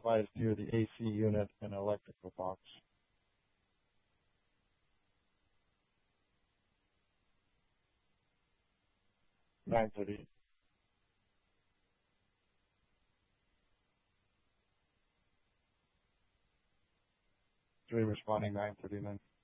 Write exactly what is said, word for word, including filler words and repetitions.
supplies near the A C unit and electrical box. nine thirty. Three responding nine thirty-nine.